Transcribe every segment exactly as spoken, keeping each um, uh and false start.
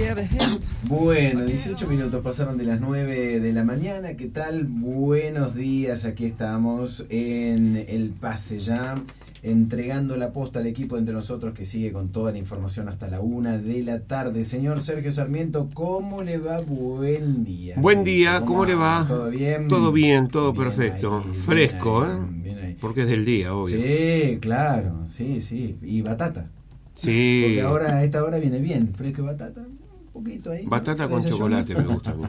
Bueno, dieciocho minutos pasaron de las nueve de la mañana. ¿Qué tal? Buenos días. Aquí estamos en el Pase Ya, entregando la posta al equipo entre nosotros que sigue con toda la información hasta la una de la tarde. Señor Sergio Sarmiento, ¿cómo le va? Buen día. Buen día, ¿cómo, ¿cómo le va? ¿Todo bien? Todo bien, todo bien perfecto. Ahí, Fresco, bien ahí, ¿eh? Bien ahí. Porque es del día, obvio. Sí, claro, sí, sí. Y batata. Sí. Porque ahora a esta hora viene bien, fresco y batata. Un poquito ahí. Batata con chocolate me gusta a mí.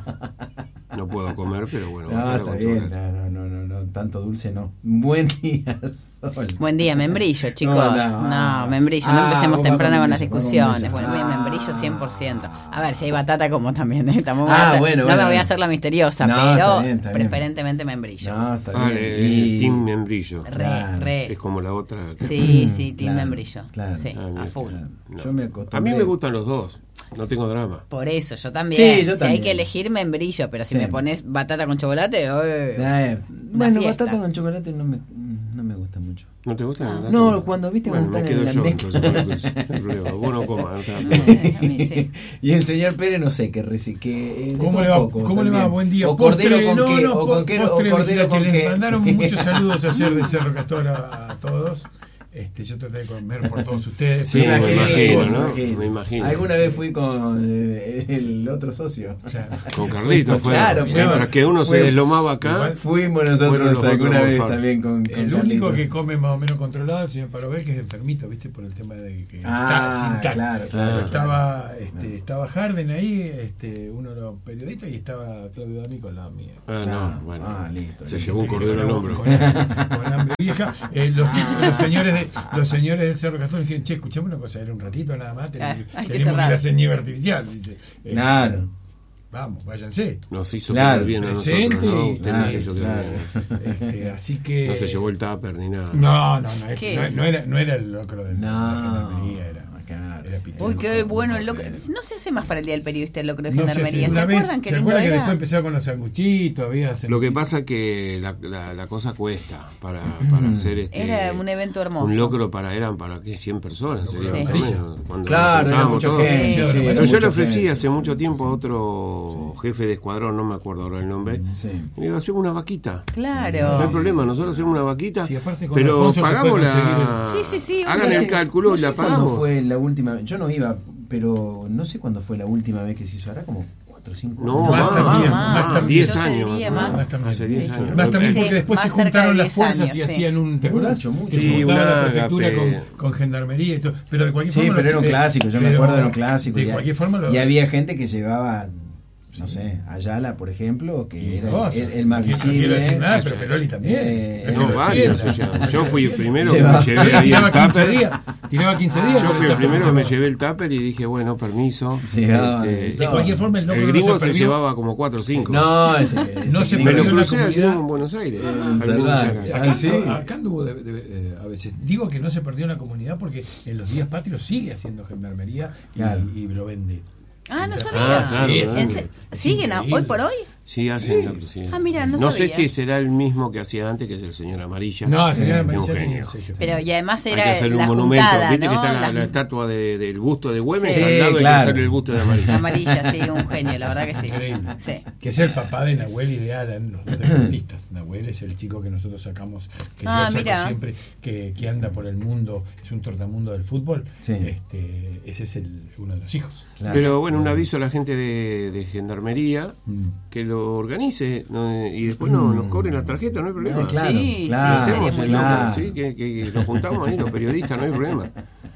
No puedo comer, pero bueno, no, batata está con bien. chocolate. No, no, no, no, tanto dulce no. Buen día, Sol. Buen día, membrillo, chicos. No, No, no. membrillo, Ah, no empecemos vos temprano vas con las membrillo, discusiones. vos Bueno, membrillo. voy a Ah. membrillo cien por ciento. A ver, si hay batata como también, ¿eh? Tampoco Ah, voy a hacer- bueno, no bueno. me voy a hacer la misteriosa, No, pero está bien, está bien. preferentemente membrillo. No, está Vale, bien. Y- team membrillo. Re, Claro. re. Es como la otra. que- Sí, sí, team Claro, membrillo. claro. Sí, Ah, a mira, full. Claro. no. Yo me A acostumbré. mí me gustan los dos. No tengo drama. Por eso, yo también. Sí, yo si también. hay que elegir membrillo, pero si Sí. me pones batata con chocolate, ¡eh! Eh, bueno, fiesta. batata con chocolate no me, no me gusta mucho. ¿No te gusta? Ah. No, cuando viste bueno, cuando me están quedo en la yo mezcla. entonces con el dulce. No hay problema. Vos no comas. No te da A problema. mí- a mí sí. Y el señor Pérez no sé qué reci que eh, de ¿Cómo todo le va? poco ¿Cómo le va? también. Buen día. O cordero Postre, con no, qué, no, o, con qué, o postre, cordero que con les qué. mandaron muchos saludos ayer de Cerro Castor a, a todos. Este, yo traté de comer por todos ustedes. Sí, pero- me imagino, ¿no? imagino. Me imagino. Alguna vez fui con eh, el otro socio. Claro. Con Carlitos fue. Claro, fue- Mientras que uno fue- se deslomaba acá. igual Fuimos Fueron nosotros los alguna otros vez morfar. también con, con El único Carlitos. que come más o menos controlado es el señor Parobel, que es enfermito, ¿viste? Por el tema de que Ah, está sin tac. claro, Pero claro. estaba, claro. este, estaba Harden ahí, este, uno de los periodistas, y estaba Claudio D'Amico al lado mío. Ah, Ah, no, bueno. ah, listo, Se listo. llevó un cordero al hombro. Con, con hambre vieja. Eh, los, los señores de, los señores del Cerro Castor decían, che, escuchame una cosa, era un ratito nada más, tenemos, Ah, hay que tenemos que ir cerrar. a hacer nieve artificial. Dice. Eh, Claro. Vamos, váyanse. Nos hizo Claro, quedar bien a presente nosotros, ¿no? y- Usted claro, nos hizo quedar claro. bien. Este, así que. No se llevó el tupper ni nada. No, no, no, es- ¿Qué? no, no era, no era el locro del No, de la gendarmería, era, claro. era pitero. Uy, qué bueno el locro. No se hace más para el Día del Periodista el locro de No sé, gendarmería. ¿Se una vez- acuerdan qué ¿Se lindo acuerdan que era? después empezó con los sanguchitos? Había Lo que sanguchitos? pasa que la, la, la cosa cuesta para, para hacer este Era un evento hermoso. un locro para eran para qué cien personas sería Sí. más o menos, cuando Claro, nos era juntábamos mucha todos. gente. Sí, sí, pero era Pero yo mucha le ofrecí gente. hace mucho tiempo a otro jefe de escuadrón, no me acuerdo ahora el nombre, Sí. y digo, hacemos una vaquita. Claro. No hay problema, nosotros hacemos una vaquita, Sí, aparte con pero los sponsors se pagamos puede la... conseguir Sí, sí, sí, Hagan hombre. el cálculo No y sé la cuándo pagamos. fue la última, yo no iba, pero no sé cuándo fue la última vez que se hizo, hará como cuatro o cinco No, Más más, también, más, más también. diez Yo te años diría más o menos. Más también. Hace diez Sí, años. Más también Sí, porque después más se cerca de juntaron las diez fuerzas años, y sí. hacían un, ¿te acordás? Mucho, mucho. Que se Sí, juntaba una la prefectura con, agape. con gendarmería y todo. Pero de cualquier Sí, forma. pero los era un chicos- clásico, yo me pero acuerdo de un clásico. De y, cualquier forma. Lo, y había gente que llevaba, no sé, Ayala, por ejemplo, que era no, el, el más no quiero decir visible. nada, pero Peroli también. Eh, Es que No, lo varios. hacía. o sea, yo fui el primero que Llevaba- me llevé ahí el Tiraba quince tupper. días. Tiraba quince días. Yo con fui el tupper. primero que me llevé el tupper y dije, bueno, permiso. Sí, ah, Este, De cualquier forma, el locro el no gringo se se perdió. llevaba como cuatro o cinco. No, ese, No ese se me gringo- lo perdió la crucé al comunidad. gringo en Buenos Aires. Eh, Al salvaje. gringo se- Ah, Acá, sí. acá anduvo de, de- eh, a veces. Digo que no se perdió en la comunidad porque en los días patrios sigue haciendo gendarmería y, Claro. y lo vende. Ah, no Ah, sabía. claro, ¿En claro. se- ¿Siguen a- hoy por hoy? Sí, hacen la presidencia. Ah, mira, no No sé sabía. si será el mismo que hacía antes, que es el señor Amarilla. No, señora Es un Maricela tenía genio. un sello. Pero y además Hay era que hacerle la un monumento. juntada, Viste ¿no? que está la, Las- la estatua de- del busto de Güemes, Sí, al lado hay claro. que hacerle el busto de Amarilla. Amarilla, sí, un genio, la verdad que sí. Increíble. Sí. Que es el papá de Nahuel y de Alan, los dos deportistas. Nahuel es el chico que nosotros sacamos, que Ah, yo saco mira. siempre, que, que anda por el mundo, es un tortamundo del fútbol. Sí. Este, ese es el, uno de los hijos. Claro. Pero bueno, un aviso a la gente de, de Gendarmería Mm. que lo organice, ¿no? Y después no, nos cobren la tarjeta, no hay problema. Ah, claro, Sí, sí, claro, Lo hacemos sería el muy locro, claro. ¿sí? que, que, que nos juntamos ahí los periodistas, no hay problema.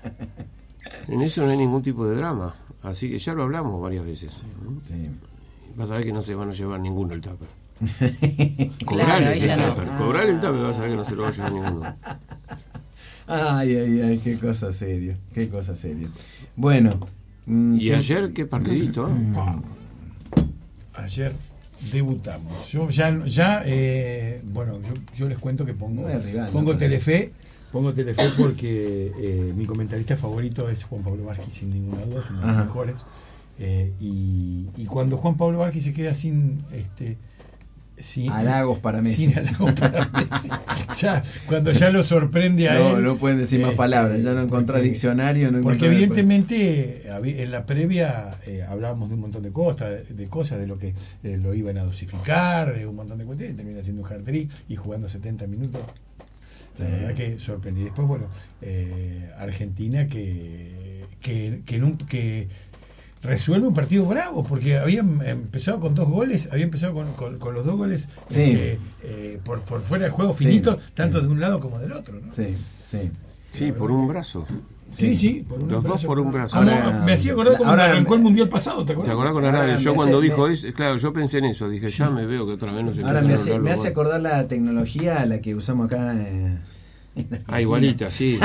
En eso no hay ningún tipo de drama. Así que ya lo hablamos varias veces. Sí. Vas a ver que no se van a llevar ninguno el tupper. Claro, Cobrarle ahí el ya no. tupper. Cobrarle el tupper, vas a ver que no se lo va a llevar ninguno. Ay, ay, ay, qué cosa seria, qué cosa seria. Bueno. mm, Y ¿qué- ayer, qué partidito, ¿eh? Ayer debutamos. Yo ya, ya eh, bueno, yo, yo les cuento que pongo, No es rival, pongo no, Telefe, pongo Telefe porque eh, mi comentarista favorito es Juan Pablo Vázquez, sin ninguna duda, es uno de los Ajá. mejores. Eh, y, y cuando Juan Pablo Vázquez se queda sin este Sin, halagos para Messi. Sin halagos para Messi. Ya, cuando ya lo sorprende a no, él. No pueden decir más eh, palabras, ya no encontrás diccionario. No porque encontrás evidentemente en la previa eh, hablábamos de un montón de cosas, de, de cosas, de lo que eh, lo iban a dosificar, de un montón de cuestiones, y termina haciendo un hat-trick y jugando setenta minutos. La sí. verdad que sorprendí. Después, bueno, eh, Argentina que, que, que, que, que resuelve un partido bravo, porque había empezado con dos goles, había empezado con, con, con los dos goles sí. eh, eh, por, por fuera de juego finito, sí. tanto sí. de un lado como del otro, ¿no? Sí, sí. Sí, por un brazo. Sí, sí, por los dos por un brazo. Ahora, me hacía acordar cuando ahora, arrancó el mundial pasado, ¿te acuerdas? ¿Te acordás con Arabia? Yo cuando me dijo eso, claro, yo pensé en eso, dije, ya me veo que otra vez no se Ahora me hace, me hace acordar la tecnología a la que usamos acá eh, ah, igualita, sí.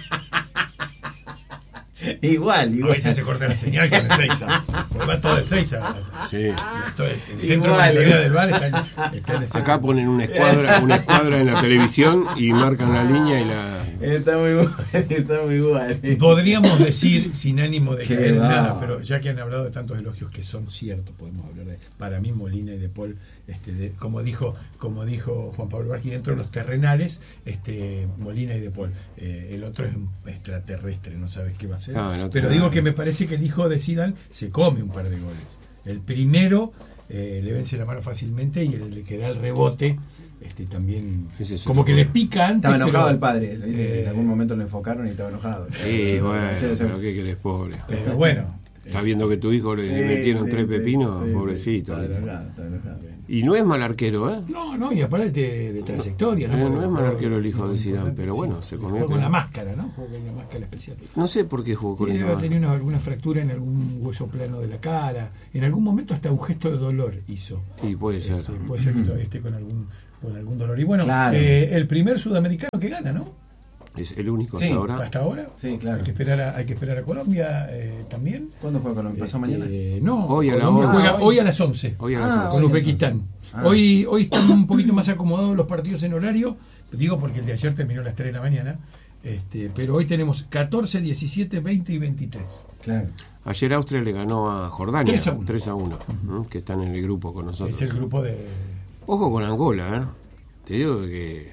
Igual, igual. A veces se corta la señal con el Seiza. Porque va todo de Seiza. Sí. El centro igual, de del bar está, está en acá ponen una escuadra, una escuadra en la televisión y marcan la línea y la. Está muy igual, está muy igual. Podríamos decir, sin ánimo de caer en va. nada, pero ya que han hablado de tantos elogios que son ciertos, podemos hablar de, para mí, Molina y De Paul, este, de, como dijo, como dijo Juan Pablo Barqui, dentro de los terrenales, este, Molina y De Paul. Eh, el otro es un extraterrestre, no sabes qué va a hacer. Ah, pero digo no. que me parece que el hijo de Zidane se come un par de goles. El primero eh, le vence la mano fácilmente y el, el que da el rebote este también como que le pica antes. Estaba enojado pero, el padre, eh, en algún momento lo enfocaron y estaba enojado. Sí, sí bueno, pero qué querés, pobre. Pero bueno. Estás viendo que tu hijo le sí, metieron sí, tres sí, pepinos, sí, pobrecito. Sí, está enojado, está enojado. Y no es mal arquero, ¿eh? No, no, y aparte de, de trayectoria. No, no, no es mal arquero el hijo de Zidane, pero bueno, se comió. Jugó con la máscara, ¿no? Jugó con la máscara especial. No sé por qué jugó con y esa máscara. Tenía una, alguna fractura en algún hueso plano de la cara. En algún momento hasta un gesto de dolor hizo. Y puede ser. Este, puede ser que todavía esté con algún, con algún dolor. Y bueno, claro. eh, el primer sudamericano que gana, ¿no? Es el único sí, hasta ahora. ¿Hasta ahora? Sí, claro. Hay que esperar a, hay que esperar a Colombia eh, también. ¿Cuándo juega Colombia? ¿Pasó este, mañana? No, hoy a, Colombia la juega hoy. hoy a las once. Hoy a las ah, once. Con Uzbekistán. Ah. Hoy, hoy están un poquito más acomodados los partidos en horario. Digo porque el de ayer terminó a las tres de la mañana. Este, pero hoy tenemos catorce, diecisiete, veinte y veintitrés. Claro. Ayer Austria le ganó a Jordania tres a uno, uh-huh. que están en el grupo con nosotros. Es el grupo de... Ojo con Angola, ¿eh? Te digo que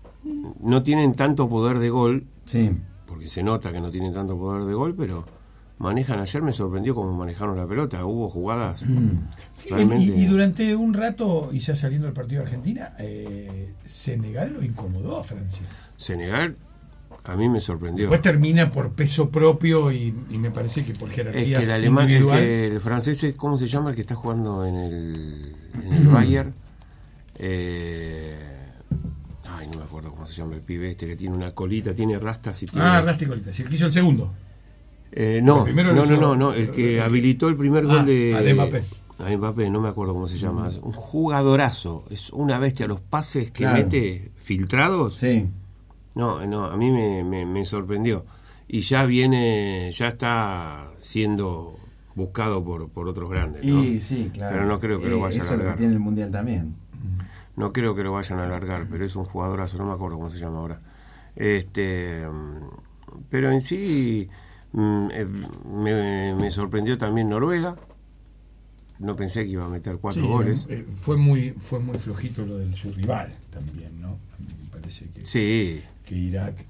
no tienen tanto poder de gol. Sí. Porque se nota que no tienen tanto poder de gol, pero manejan. Ayer me sorprendió cómo manejaron la pelota. Hubo jugadas mm. sí, realmente... y, y durante un rato, y ya saliendo del partido de Argentina, eh, Senegal lo incomodó a Francia. Senegal a mí me sorprendió. Después termina por peso propio y, y me parece que por jerarquía es que el alemán, el, que, el francés, ¿cómo se llama el que está jugando en el, en el Bayern? Eh, ay, no me acuerdo cómo se llama el pibe este que tiene una colita, tiene rastas y tiene... Ah, rastas y colitas, si el que hizo el segundo. Eh, no, no, no, no, no, el que habilitó el primer gol ah, de... A de Mbappé. A Mbappé, no me acuerdo cómo se llama. Un jugadorazo, es una bestia. Los pases que claro. mete filtrados. Sí. No, no, a mí me, me, me sorprendió. Y ya viene, ya está siendo buscado por, por otros grandes, ¿no? Y sí, claro. Pero no creo que eh, lo vayan a alargar. Eso es lo que tiene el Mundial también. No creo que lo vayan a alargar, pero es un jugadorazo, no me acuerdo cómo se llama ahora. Este, pero en sí me, me sorprendió también Noruega. No pensé que iba a meter cuatro sí, goles. Eh, fue muy fue muy flojito lo de su rival también, ¿no? Me parece que, sí. que Irak.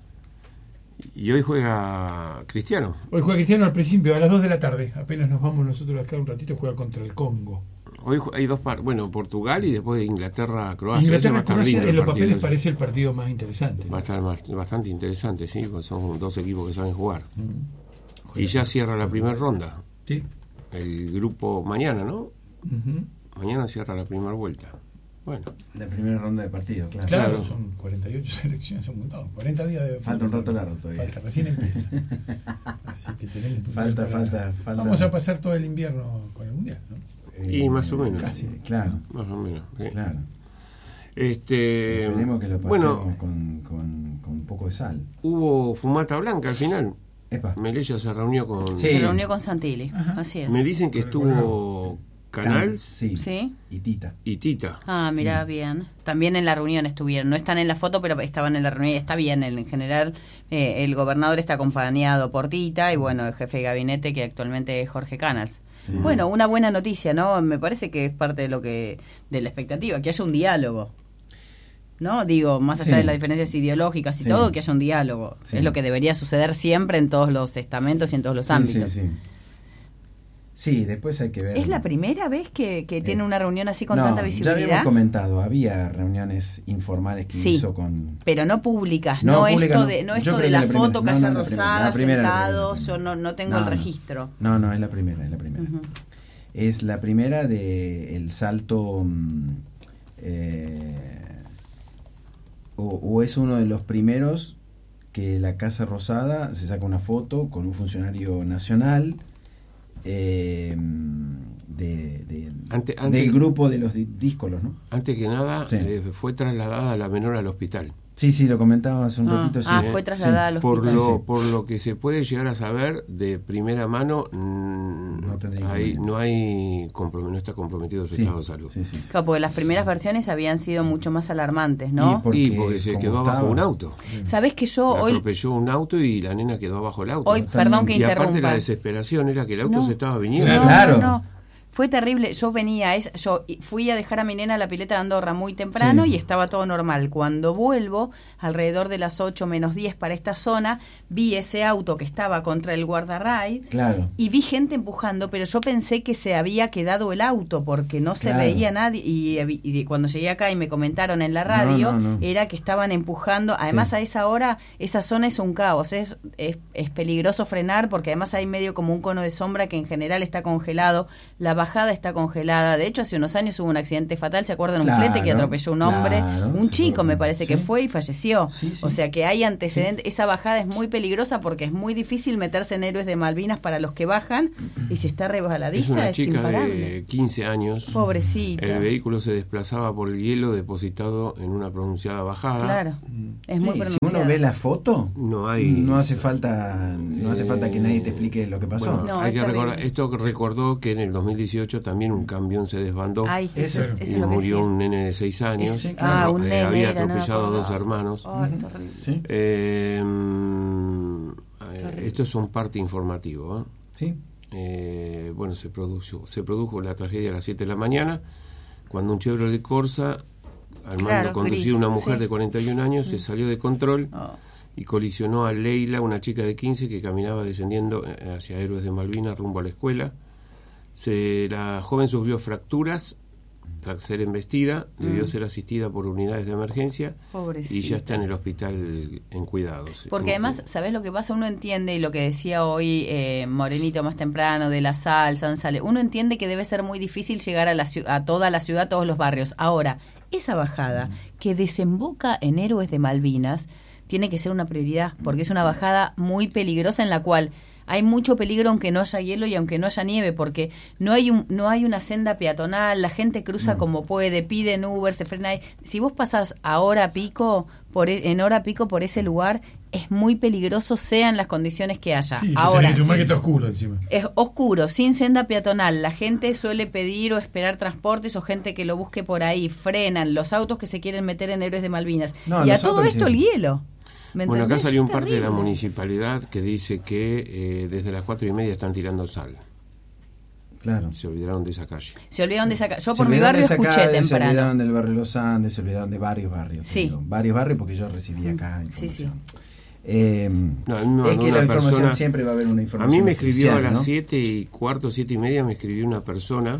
Y hoy juega Cristiano. Hoy juega Cristiano al principio, a las dos de la tarde. Apenas nos vamos nosotros acá un ratito, juega contra el Congo. Hoy hay dos partes, bueno, Portugal y después Inglaterra, Croacia. Inglaterra, Croacia, en los papeles ese. parece el partido más interesante. Va a estar más, bastante interesante, sí, porque son dos equipos que saben jugar. Mm. Y ya cierra la primera ronda. Sí. El grupo mañana, ¿no? Uh-huh. Mañana cierra la primera vuelta. Bueno. La primera ronda de partido, claro. Claro, claro. Son cuarenta y ocho selecciones, son un montón. cuarenta días de... Falta un rato largo todavía. Falta, recién empieza. Así que tenemos... Falta, falta, falta. Vamos a pasar todo el invierno con el Mundial, ¿no? Y eh, más o menos. Casi, claro. Más o menos. ¿sí? Claro. Este, Esperemos que lo pasemos bueno, con, con, con un poco de sal. Hubo fumata blanca al final. Epa. Melella se reunió con... Sí. Se reunió con Santilli, ajá. Así es. Me dicen que estuvo Canals sí. Sí. y Tita. y Tita. Ah, mirá, Sí. bien. También en la reunión estuvieron. No están en la foto, pero estaban en la reunión. Está bien, en general eh, el gobernador está acompañado por Tita y bueno, el jefe de gabinete que actualmente es Jorge Canals. Sí. Bueno, una buena noticia, ¿no? Me parece que es parte de lo que de la expectativa, que haya un diálogo. ¿No? Digo, más allá Sí. de las diferencias ideológicas y Sí. todo, que haya un diálogo. Sí. Es lo que debería suceder siempre en todos los estamentos y en todos los Sí, ámbitos. sí, sí. Sí, después hay que ver. ¿Es la primera vez que, que tiene Eh, una reunión así con no, tanta ya visibilidad? habíamos comentado, había reuniones informales que Sí. hizo con... Pero no públicas, No, no, pública esto no. de, no Yo esto creo de que la la primera. foto, No, Casa no, la primera. Rosada, La primera, la sentados, primera. yo no, no tengo No, el no. registro. No, no, es la primera, es la primera. Ujú. Es la primera de el salto... mm, eh, o, o es uno de los primeros que la Casa Rosada se saca una foto con un funcionario nacional eh, de, de- Ante- ante- del grupo de los di- díscolos, ¿no? Antes que nada, Sí. eh, fue trasladada la menor al hospital. Sí, sí, lo comentaba hace un Ah, ratito. Sí. ah, Eh, fue trasladada sí. al Por hospital. lo, Sí, sí. por lo que se puede llegar a saber de primera mano, mm, No tendría hay, inconvenientes. no hay comprom- no está comprometido su Sí, estado de salud. sí, sí, sí. Claro, porque las primeras versiones habían sido mucho más alarmantes, ¿no? Y por- Y Porque porque se como quedó abajo estaba- un auto. ¿Sabés que yo La hoy, atropelló un auto y la nena quedó abajo el auto. hoy perdón que y aparte interrumpa? la desesperación era que el auto No. se estaba viniendo. No, Claro. no, no. Fue terrible. Yo venía, es, yo fui a dejar a mi nena a la pileta de Andorra muy temprano Sí. y estaba todo normal. Cuando vuelvo, alrededor de las ocho menos diez para esta zona, vi ese auto que estaba contra el guardarraid Claro. y vi gente empujando, pero yo pensé que se había quedado el auto porque no se Claro. veía nadie. Y, y cuando llegué acá y me comentaron en la radio, No, no, no. era que estaban empujando. Además, Sí. a esa hora, esa zona es un caos. Es, es, es peligroso frenar porque además hay medio como un cono de sombra que en general está congelado. La bajada está congelada. De hecho, hace unos años hubo un accidente fatal. ¿Se acuerdan? Claro, Un flete que atropelló a un hombre. claro, un se chico, me acuerdan. parece que Sí. fue y falleció. Sí, sí. O sea que hay antecedentes. Esa bajada es muy peligrosa porque es muy difícil meterse en Héroes de Malvinas para los que bajan y si está Es resbaladiza una es, chica imparable. de quince años. Pobrecita. El vehículo se desplazaba por el hielo depositado en una pronunciada bajada. Claro, es muy Sí, si pronunciada. uno ve la foto, No hay. no hace falta no hace Eh, falta que nadie te explique lo que pasó. Bueno, No, hay es que terrible. recordar, esto recordó que en el dos mil dieciocho también un camión se desbandó Ay, eso, Eso. eso es y lo que murió decía. un nene de seis años. Es- Sí, que ah, un eh, nene había era, no me atropellado a dos acordaba. hermanos. Ay, Ujú. terrible. ¿Sí? Eh, mm, eh, esto es un parte informativo. ¿eh? Sí. Eh, bueno, se produjo, se produjo la tragedia a las siete de la mañana, cuando un Chevrolet Corsa, al mando Claro, conducía gris, una mujer sí. de cuarenta y un años, se salió de control Oh. y colisionó a Leila, una chica de quince que caminaba descendiendo eh, hacia Héroes de Malvinas rumbo a la escuela. Se, la joven sufrió fracturas tras ser embestida, debió Mm. ser asistida por unidades de emergencia Pobrecita. y ya está en el hospital en cuidados. Porque además, ¿sabés lo que pasa? Uno entiende, y lo que decía hoy eh, Morenito más temprano, de la salsa, sale, uno entiende que debe ser muy difícil llegar a, la, ciu- a toda la ciudad, a todos los barrios. Ahora, esa bajada que desemboca en Héroes de Malvinas tiene que ser una prioridad, porque es una bajada muy peligrosa en la cual hay mucho peligro aunque no haya hielo y aunque no haya nieve, porque no hay un, no hay una senda peatonal, la gente cruza como puede, piden Uber, se frena ahí. Si vos pasás a hora pico, por e- en hora pico por ese lugar, es muy peligroso, sean las condiciones que haya. Sí, Ahora, tenés que sumar sí, que está oscuro encima. es oscuro, sin senda peatonal, la gente suele pedir o esperar transportes o gente que lo busque por ahí, frenan los autos que se quieren meter en Héroes de Malvinas. No, y a los todo autos esto sí. el hielo. ¿Me Bueno, acá entendés? salió un Es parte de la terrible. municipalidad que dice que eh, desde las cuatro y media están tirando sal. Claro. Se olvidaron de esa calle. Se olvidaron de sacar. Yo Se por mi olvidaron barrio de esa escuché calle, Se temprano. olvidaron del barrio Los Andes, se olvidaron de varios barrios. te Sí. digo. Varios barrios porque yo recibí acá Sí, sí. información. Eh, No, no, es no, que una la información persona- siempre va a haber una A información. mí me escribió a oficial, las ¿no? siete y cuarto, siete y media, me escribió una persona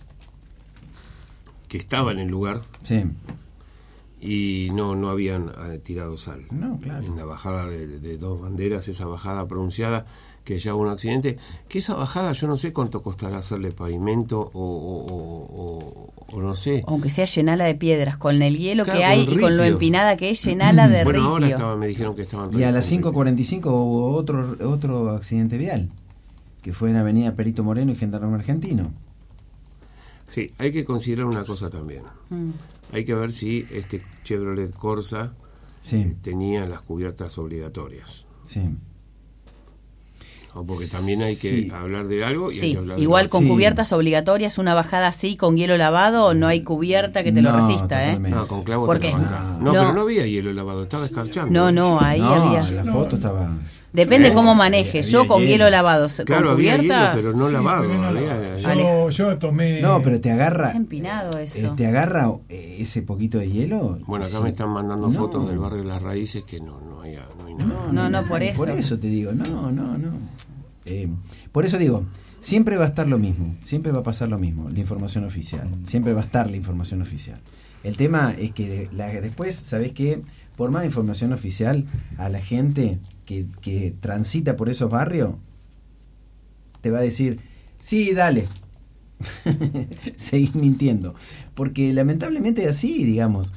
que estaba en el lugar Sí. y no, no habían eh, tirado sal. No, claro. En la bajada de, de- de Dos Banderas, esa bajada pronunciada, que ya hubo un accidente, que esa bajada yo no sé cuánto costará hacerle pavimento o, o, o- o- o no sé. Aunque sea llenala de piedras, con el hielo Claro, que con hay el y con lo ripio. empinada que es, llenala de Bueno, ripio. ahora estaba, me dijeron que estaban... Y a las con cinco ripio. cuarenta y cinco hubo otro otro accidente vial, que fue en Avenida Perito Moreno y Gendarme Argentino. Sí, hay que considerar una cosa también. Mm. Hay que ver si este Chevrolet Corsa Sí, tenía las cubiertas obligatorias. sí. porque también hay que Sí. hablar de algo y hay Sí, que hablar igual de con Sí. cubiertas obligatorias, una bajada así con hielo lavado, no hay cubierta que te lo No, resista, ¿eh? totalmente. No, con clavo ¿Por te la qué? bancás. No. No, No. pero no había hielo lavado, estaba escarchando. No, no, ahí no, había. la No. foto estaba... Depende Eh, cómo manejes. Yo había con hielo. hielo lavado, Claro, con había hielo, cubierta, pero no Sí, lavado. pero no había- lavado. Yo, yo tomé. No, pero te agarra... es empinado eso. eh, ¿Te agarra eh, ese poquito de hielo? Bueno, acá Sí. me están mandando No. fotos del barrio de Las Raíces que no, no hay, no hay nada. No, no, por eso. Por eso te digo, no, no, no. Eh, por eso digo, siempre va a estar lo mismo, siempre va a pasar lo mismo, la información oficial, siempre va a estar la información oficial. El tema es que de- la, después, ¿sabés qué? Por más información oficial, a la gente que, que transita por esos barrios, te va a decir, sí, dale, seguís mintiendo. Porque lamentablemente es así, digamos.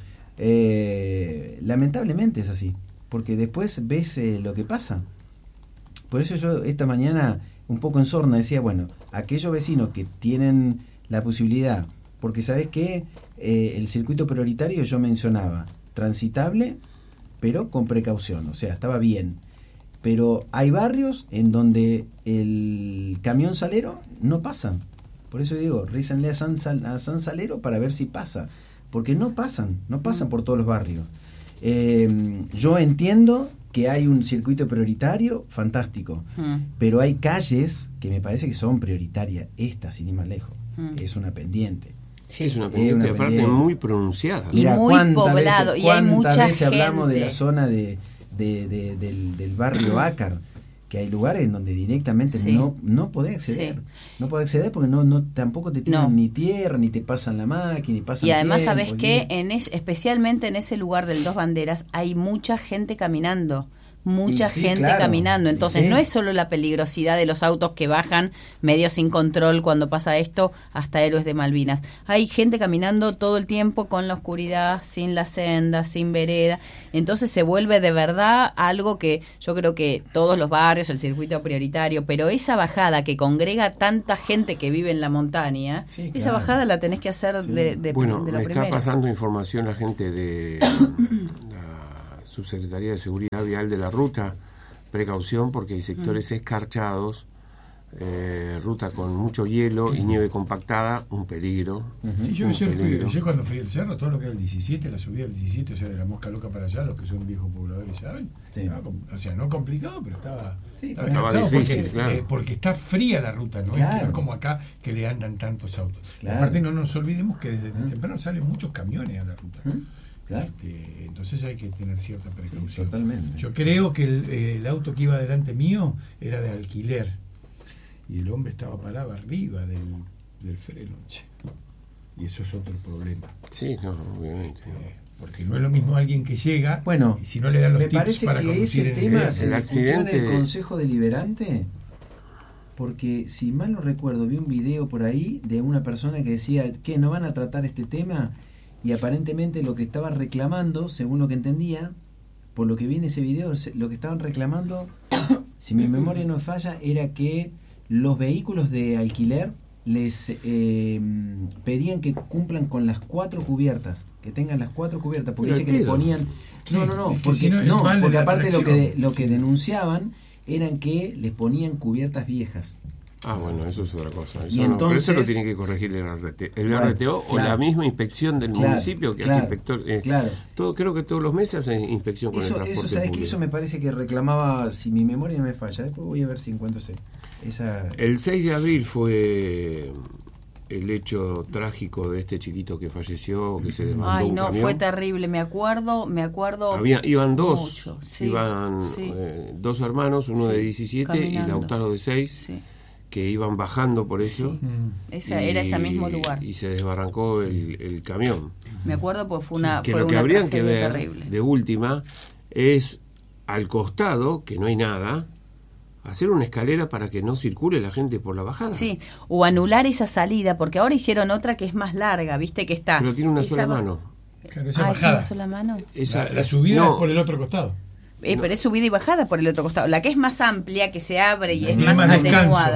Eh, lamentablemente es así. Porque después ves eh, lo que pasa. Por eso yo esta mañana, un poco en sorna, decía, bueno, aquellos vecinos que tienen la posibilidad, porque ¿sabes qué? Eh, el circuito prioritario yo mencionaba, transitable, pero con precaución, o sea, estaba bien. Pero hay barrios en donde el camión salero no pasa. Por eso digo, rízanle a San, Sal- a San Salero para ver si pasa. Porque no pasan, no pasan por todos los barrios. Eh, yo entiendo que hay un circuito prioritario, fantástico. Mm. Pero hay calles que me parece que son prioritarias. Esta, sin ir más lejos. Mm. Es una pendiente. Sí, es una Es pendiente, una aparte pendiente. muy pronunciada. Y muy cuántas poblado, veces, y hay cuántas mucha veces hablamos de gente. la zona de, de- de- del, del barrio Ácar, que hay lugares en donde directamente Sí. no no podés acceder. Sí. No podés acceder porque no no tampoco te tiran No. ni tierra, ni te pasan la máquina, ni pasan Y además, tiempo, ¿sabes ni- qué? En es, especialmente en ese lugar del Dos Banderas hay mucha gente caminando. Mucha Y sí, gente claro. caminando. Y Entonces, sí. no es solo la peligrosidad de los autos que bajan medio sin control cuando pasa esto, hasta Héroes de Malvinas. Hay gente caminando todo el tiempo con la oscuridad, sin la senda, sin vereda. Entonces, se vuelve de verdad algo que yo creo que todos los barrios, el circuito prioritario, pero esa bajada que congrega tanta gente que vive en la montaña, Sí, esa claro. bajada la tenés que hacer Sí. de, de, Bueno, de me la está primera. pasando información la gente de la Subsecretaría de Seguridad Vial de la ruta. Precaución porque hay sectores escarchados, eh, ruta con mucho hielo y nieve compactada, un peligro. Sí, yo un ayer fui, peligro. ayer cuando fui al cerro, todo lo que era el diecisiete, la subida del diecisiete, o sea, de la Mosca Loca para allá, los que son viejos pobladores saben. Sí. Estaba com- o sea, no complicado, pero estaba, Sí, estaba, estaba escarchado difícil, porque, claro. eh, porque está fría la ruta, ¿no? Claro. Es, no es como acá que le andan tantos autos. Claro. Aparte, no nos olvidemos que desde temprano salen muchos camiones a la ruta. ¿Mm? Claro. Este, entonces hay que tener cierta precaución. totalmente. Yo creo que el, eh, el auto que iba delante mío era de alquiler y el hombre estaba parado arriba del, del freno, che. Y eso es otro problema. Sí, no, obviamente. Eh, porque no es lo mismo alguien que llega Bueno, y si no le dan los me tips parece para que conducir ese en tema el- se el discutió en el accidente- Consejo Deliberante, porque si mal no recuerdo, vi un video por ahí de una persona que decía que no van a tratar este tema, y aparentemente lo que estaban reclamando, según lo que entendía, por lo que vi en ese video, se- lo que estaban reclamando, si mi memoria no falla, era que los vehículos de alquiler les eh, pedían que cumplan con las cuatro cubiertas, que tengan las cuatro cubiertas, porque Pero dice que al le pedo. ponían... Sí, no, no, no, es que porque, si no es no, mal de porque la aparte lo que, atracción. lo que Sí. denunciaban eran que les ponían cubiertas viejas. Ah, bueno, eso es otra cosa. Eso Y no, pero eso lo entonces- tiene que corregir el R T, el Claro, R T O o claro. la misma inspección del Claro, municipio que claro, hace inspector. eh, claro. todo, creo que todos los meses hacen inspección con Eso, el eso, transporte ¿sabes qué? público. Eso me parece que reclamaba, si mi memoria no me falla, después voy a ver si encuentro ese, esa... El seis de abril fue el hecho trágico de este chiquito que falleció, que se desbandó Ay, un no, camión. fue terrible. Me acuerdo, me acuerdo. Había, iban dos, mucho, sí, iban sí. eh, dos hermanos, uno Sí, de diecisiete y caminando. Lautaro de seis, Sí, que iban bajando por eso. Sí. Mm. esa, y- era ese mismo lugar. Y se desbarrancó el, el camión. Me acuerdo porque fue una, que fue lo que una habrían que tragedia ver terrible. de última es al costado, que no hay nada, hacer una escalera para que no circule la gente por la bajada. Sí, o anular esa salida, porque ahora hicieron otra que es más larga, viste que está. Pero tiene una esa sola ba- mano. Claro, esa Ah, es bajada. una sola mano. Esa, la, la subida no, es por el otro costado. Eh, Pero es subida y bajada por el otro costado. La que es más amplia, que se abre y es Tiene más, más descanso. atenuada.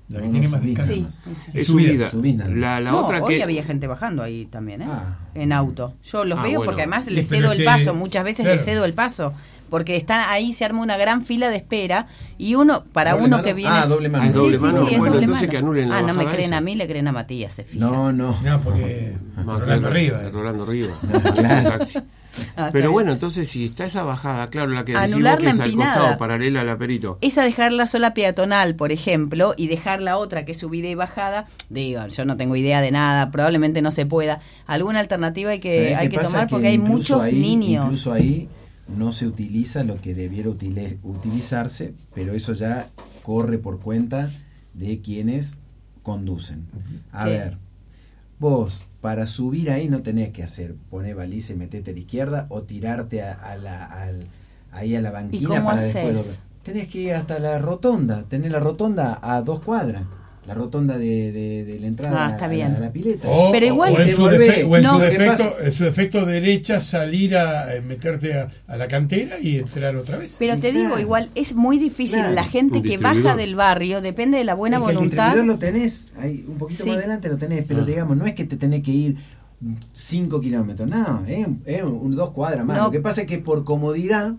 La que No, tiene no, más subís descanso. nada Sí, más. sí, sí. Es subida. subida. Subís nada más. La, la no, otra hoy que había gente bajando ahí también, ¿eh? Ah. En auto. Yo los Ah, veo bueno. porque además Sí, les pero cedo es el que- paso, muchas veces claro. les cedo el paso, porque están ahí, se arma una gran fila de espera y uno, para ¿Doble uno mano? que viene... Ah, doble mano. Ah, Sí, doble sí, mano. sí, es Bueno, doble entonces mano. que anulen la Ah, no me bajada creen esa. a mí, le creen a Matías, se fija. No, no. No, porque Más Rolando que- Rivas. eh. Rolando Rivas. Claro. Taxi. Ah, está Pero bien. bueno, entonces si está esa bajada, claro, la que Anular decimos que la es al empinada. costado, paralela al Aperito. Esa dejarla sola peatonal, por ejemplo, y dejar la otra que es subida y bajada, digo, yo no tengo idea de nada, probablemente no se pueda. Alguna alternativa hay que, ¿Sabés hay qué que pasa? tomar Que porque hay incluso muchos ahí- niños. Incluso ahí no se utiliza lo que debiera utile- utilizarse, pero eso ya corre por cuenta de quienes conducen. A ¿Qué? ver, vos para subir ahí no tenés que hacer poner baliza y meterte a la izquierda o tirarte a, a la, al- ahí a la banquina cómo para haces? después doblar. Tenés que ir hasta la rotonda, tenés la rotonda a dos cuadras, la rotonda de, de, de la entrada Ah, está a, bien. la, a la pileta. O, Pero igual- o en Te su, volvés. defe- o en No. su ¿Qué defecto, pasa? en su defecto derecha, salir a eh, meterte a, a la cantera y entrar otra vez. Pero te Claro. digo, igual es muy difícil. Claro. La gente Un que distribuidor. baja del barrio, depende de la buena Es que el voluntad. distribuidor lo tenés, ahí un poquito Sí. más adelante lo tenés, pero Ah. digamos, no es que te tenés que ir cinco kilómetros, no, es es un, dos cuadras más. No. Lo que pasa es que por comodidad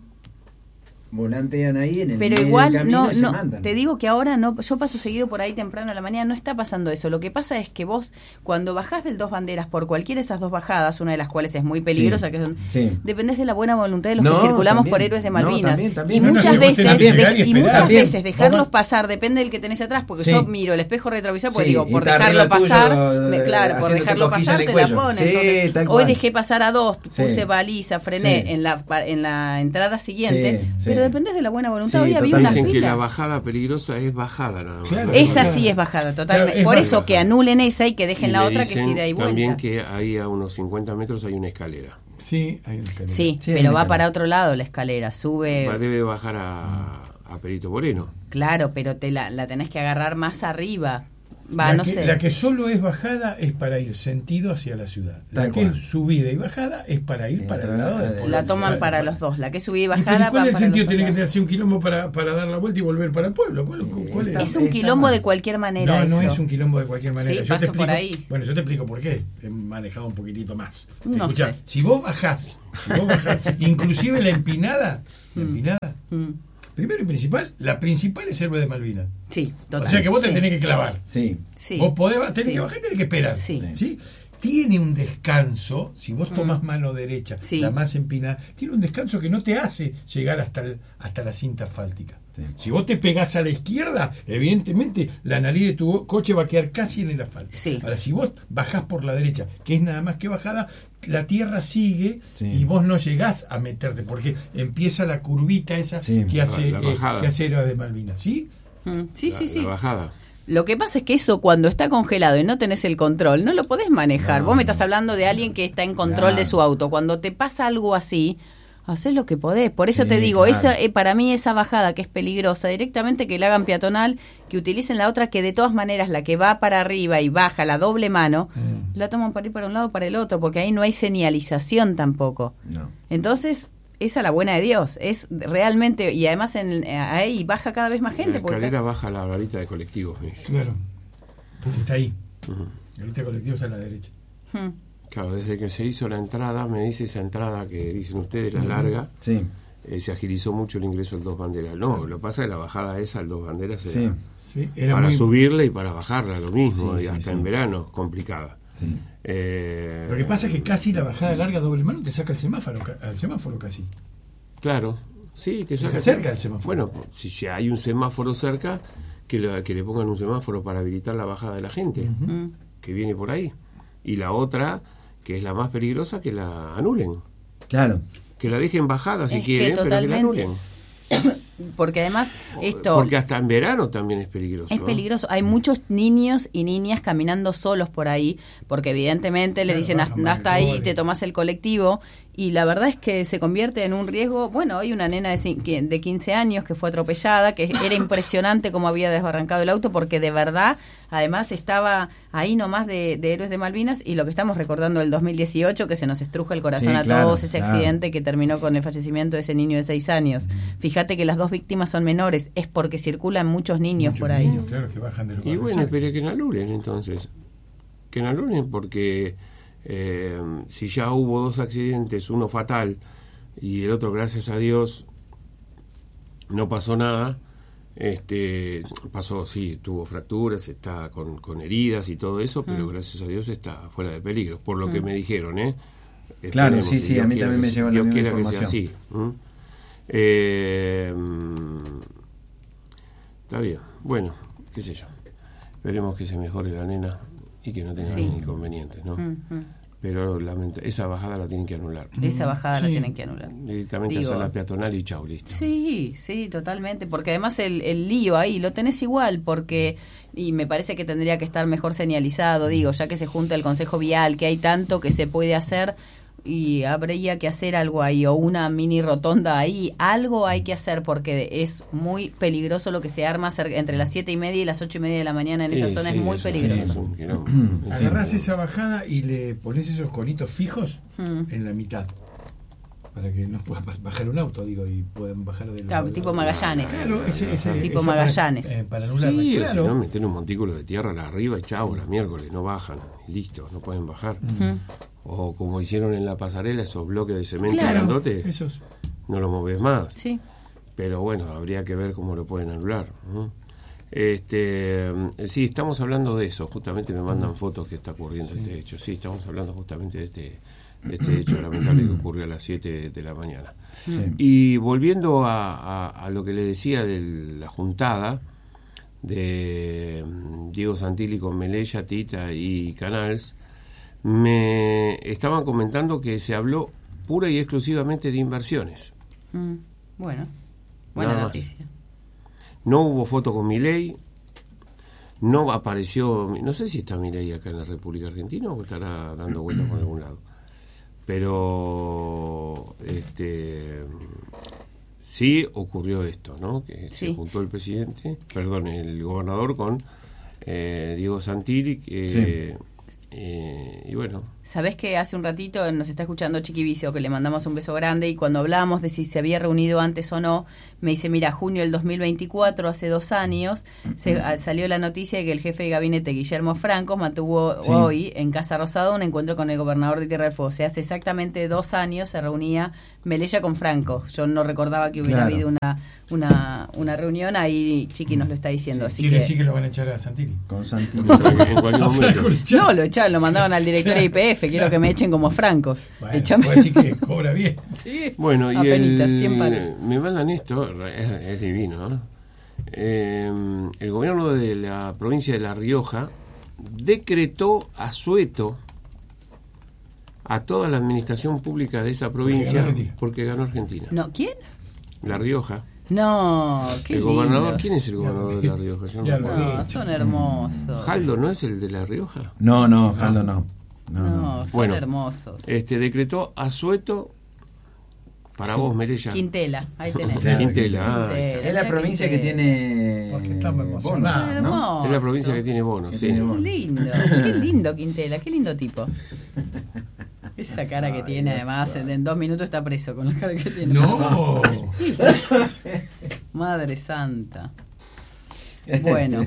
volantean ahí en el Pero medio igual del camino no, y se no, mandan. te digo que ahora no, yo paso seguido por ahí temprano a la mañana, no está pasando eso. Lo que pasa es que vos, cuando bajás del Dos Banderas por cualquiera de esas dos bajadas, una de las cuales es muy peligrosa, Sí, que son, sí. dependés de la buena voluntad de los No, que circulamos también. por Héroes de No, Malvinas. también, también. Y No, no, muchas que vos veces, tenés que de- llegar y y esperar. muchas También. veces dejarlos Vos- pasar, depende del que tenés atrás, porque Sí. yo miro el espejo retrovisor, pues Sí, digo, y por está dejarlo arriba tuyo, pasar, me- claro, por haciéndote dejarlo cosquilla pasar en te el la cuello. ponen. Sí, Entonces, tal hoy cual. dejé pasar a dos, Sí. puse baliza, frené Sí. en la pa- en la entrada siguiente, Sí, sí. pero dependés de la buena voluntad. Sí, Hoy había totalmente. una Dicen que fila. la bajada peligrosa es bajada nada más. Claro. Esa Claro. sí es bajada, totalmente. Claro, es Por más eso bajada. que anulen esa y que dejen Y la me otra que dicen sí da y vuelta. también que ahí a unos cincuenta metros hay una escalera. Sí, hay una escalera. Sí, Sí, hay pero una va escalera. para otro lado la escalera, sube. Va- Debe bajar a, a Perito Moreno. Claro, pero te la, la tenés que agarrar más arriba. Va, la, no que, sé. la que solo es bajada es para ir sentido hacia la ciudad. La Tal que cual. es subida y bajada es para ir para el lado de La toman Vale, para vale. los dos. La que subida y ¿Y bajada pero ¿Cuál va es el para sentido? los Tiene que dos. tenerse un quilombo para, para dar la vuelta y volver para el pueblo. ¿Cuál, cuál está- es? Es un Está quilombo mal. de cualquier manera No, no eso. es un quilombo de cualquier manera. Sí, Yo te paso explico, por ahí. Bueno, yo te explico por qué. He manejado un poquitito más. No Escuchá, sé. si vos bajás, si vos bajás, inclusive la empinada, la empinada, Mm. primero y principal, la principal es Héroe de Malvinas. Sí, total. O sea que vos te Sí. tenés que clavar. Sí, Sí. Vos podés, tenés Sí. que bajar y tenés que esperar. Sí. ¿sí? Tiene un descanso, si vos tomás mano derecha, Sí. la más empinada, tiene un descanso que no te hace llegar hasta, el- hasta la cinta asfáltica. Sí. Si vos te pegás a la izquierda, evidentemente la nariz de tu coche va a quedar casi en el asfalto. Sí. Ahora, si vos bajás por la derecha, que es nada más que bajada, la tierra sigue Sí. y vos no llegás a meterte, porque empieza la curvita esa Sí, que hace la eh, bajada. que hace Héroe de Malvinas. ¿Sí? Mm. Sí, la, sí, sí. la bajada. Lo que pasa es que eso cuando está congelado y no tenés el control, no lo podés manejar. No, Vos me estás no. hablando de alguien que está en control Claro. de su auto. Cuando te pasa algo así, haces lo que podés. Por eso Sí, te digo, claro. esa, eh, para mí esa bajada que es peligrosa, directamente que la hagan peatonal, que utilicen la otra, que de todas maneras la que va para arriba y baja la doble mano, Mm. la toman para ir para un lado o para el otro, porque ahí no hay señalización tampoco. no. Entonces, esa la buena de Dios. Es realmente, y además en, ahí baja cada vez más gente. La porque escalera baja la varita de colectivos. me dice. Claro. Porque está ahí. Ujú. El este colectivo está a la derecha. Hmm. Claro, desde que se hizo la entrada, me dice esa entrada que dicen ustedes, la larga, Sí, eh, se agilizó mucho el ingreso al Dos Banderas. No, lo que pasa es que la bajada esa al Dos Banderas era sí, Sí, era para muy- subirla y para bajarla, lo mismo, Sí, y sí, hasta sí. en verano, complicada. sí. Eh, Lo que pasa es que casi la bajada larga doble mano te saca el semáforo, ca- al semáforo casi. Claro, sí, te saca cerca el semáforo. Bueno, pues, si, si hay un semáforo cerca, que, le- que le pongan un semáforo para habilitar la bajada de la gente Mm. que viene por ahí. Y la otra, que es la más peligrosa, que la anulen. Claro. Que la dejen bajada si Es que quieren, pero que la totalmente. anulen. Porque además esto Porque hasta en verano también es peligroso. es ¿no? peligroso. Hay muchos niños y niñas caminando solos por ahí, porque evidentemente le Claro, dicen bajan hasta, más hasta el ahí, cobre. te tomas el colectivo y la verdad es que se convierte en un riesgo. Bueno, hay una nena de, de quince años que fue atropellada, que era impresionante cómo había desbarrancado el auto, porque de verdad, además estaba ahí nomás de, de Héroes de Malvinas, y lo que estamos recordando del dos mil dieciocho, que se nos estruja el corazón Sí, a claro, todos, ese claro. accidente que terminó con el fallecimiento de ese niño de seis años. Fíjate que las dos víctimas son menores, es porque circulan muchos niños Muchos por ahí. niños, claro, que bajan de los Y barrios bueno, altos. pero que no anulen entonces. Que no anulen porque eh, si ya hubo dos accidentes, uno fatal y el otro, gracias a Dios, no pasó nada. Este pasó, sí, tuvo fracturas, está con, con heridas y todo eso, pero Mm. gracias a Dios está fuera de peligro, por lo Mm. que me dijeron, ¿eh? Claro, Esperemos, sí, si sí, Dios a mí quiere también me que- llegó la Dios misma quiera que sea información. así. ¿m? Eh, está bien, bueno, qué sé yo. Esperemos que se mejore la nena y que no tenga Sí. inconvenientes, ¿no? Mm, mm. Pero lamenta- esa bajada la tienen que anular. Esa bajada la Sí. tienen que anular. Directamente Digo- hacer la peatonal y chau, listo. Sí, sí, totalmente, porque además el, el lío ahí lo tenés igual, porque, y me parece que tendría que estar mejor señalizado, digo, ya que se junta el Consejo Vial, que hay tanto que se puede hacer, y habría que hacer algo ahí, o una mini rotonda ahí, algo hay que hacer, porque es muy peligroso lo que se arma cerca- entre las siete y media y las ocho y media de la mañana en esa Sí, zona, sí, es muy eso peligroso. sí, es un quilombo. Agarrás esa bajada y le pones esos conitos fijos Mm. en la mitad. Para que no pueda pas- bajar un auto, digo, y puedan bajar de Claro, tipo Magallanes. Claro, ese, ese, Tipo esa Magallanes. Para, eh, para anular, Sí, o claro. si no, meter un montículo de tierra arriba y chau, la miércoles, no bajan, y listo, no pueden bajar. Mm. O como hicieron en la pasarela, esos bloques de cemento Claro. grandotes, Esos. no los moves más. Sí. Pero bueno, habría que ver cómo lo pueden anular. ¿no? Este, eh, sí, estamos hablando de eso. Justamente me mandan fotos que está ocurriendo este hecho. Sí, estamos hablando justamente de este, de este hecho lamentable que ocurrió a las siete de la mañana. Sí. Y volviendo a, a, a lo que le decía de la juntada de mm, Diego Santilli con Melella, Tita y Canals, me estaban comentando que se habló pura y exclusivamente de inversiones. Mm. Bueno, buena Nada más. noticia. No hubo foto con Milei, no apareció, no sé si está Milei acá en la República Argentina o estará dando vueltas por algún lado. Pero este sí ocurrió esto, ¿no? Que Sí. se juntó el presidente, perdón, el gobernador con eh, Diego Santilli, que, Sí. eh, y bueno, Sabés que hace un ratito nos está escuchando Chiqui Vicio, que le mandamos un beso grande, y cuando hablábamos de si se había reunido antes o no, me dice, mira, junio del dos mil veinticuatro, hace dos años, se, a- salió la noticia de que el jefe de gabinete, Guillermo Franco, mantuvo Sí. hoy en Casa Rosada un encuentro con el gobernador de Tierra del Fuego. O sea, hace exactamente dos años se reunía Melella con Franco. Yo no recordaba que hubiera Claro. habido una, una, una reunión, ahí Chiqui nos lo está diciendo. así Quiere que decir que lo van a echar a Santilli. Con Santilli. en cualquier momento. no, lo echaron, lo mandaban al director de I P F, quiero que me echen como francos. Bueno, Échame. puede decir que cobra bien. Sí. Bueno, y Apenitas, el- cien palos. me mandan esto, es, es divino, ¿no? Eh, el gobierno de la provincia de La Rioja decretó asueto a toda la administración pública de esa provincia ganó Argentina. porque ganó Argentina. No, ¿quién? La Rioja. No, qué el gobernador, lindos. ¿quién es el gobernador de La Rioja? Yo no Ya me lo acuerdo. No, son hermosos. Jaldo, ¿no es el de La Rioja? No, no, Jaldo no. No, No, no. son Bueno, hermosos. Este decretó asueto para vos, Melella. Quintela, ahí tenés. Claro, Quintela, ah, Quintela. está. Es la provincia que tiene Porque estamos bonos, emocionados. ¿no? Hermoso. Es la provincia que tiene bonos, Que sí. tiene Qué bonos. lindo, qué lindo Quintela, qué lindo tipo. Esa cara que tiene, además, en, en dos minutos está preso con la cara que tiene. No. Madre santa. Bueno,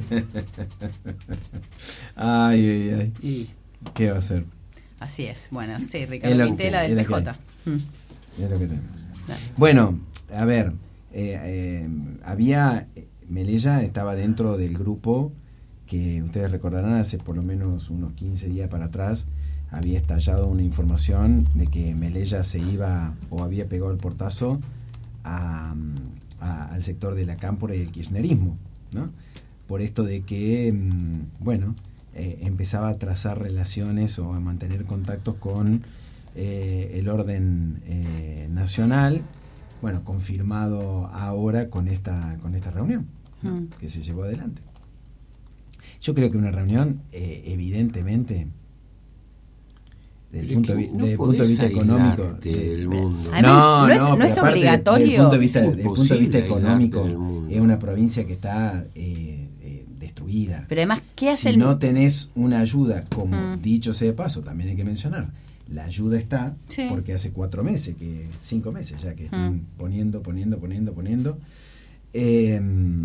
Ay, ay, ay. y ¿Qué va a ser? así es. Bueno, sí, Es Ricardo lo Quintela que- del es P lo que J. Mm. Es lo que tenemos. Dale. Bueno, a ver, eh, eh, había, Melella estaba dentro del grupo que ustedes recordarán hace por lo menos unos quince días para atrás, había estallado una información de que Melella se iba o había pegado el portazo a, a- al sector de la cámpora y el kirchnerismo, ¿no? Por esto de que, mm, bueno, eh, empezaba a trazar relaciones o a mantener contactos con eh, el orden eh, nacional, bueno, confirmado ahora con esta con esta reunión, ¿no? Mm. Que se llevó adelante. Yo creo que una reunión, eh, evidentemente, desde el Pero punto, es vi- que no desde el punto de vista podés económico. aislarte Sí. del mundo. Además, No, no es- no, no pero es aparte, obligatorio. Desde el punto de vista, Es desde el punto de vista imposible económico, aislarte del mundo. es una provincia que está eh, eh, destruida. Pero además, ¿qué hace Si el no tenés una ayuda, como Mm. dicho sea de paso, también hay que mencionar, la ayuda está Sí. porque hace cuatro meses, que cinco meses ya que están Mm. poniendo, poniendo, poniendo, poniendo. Eh,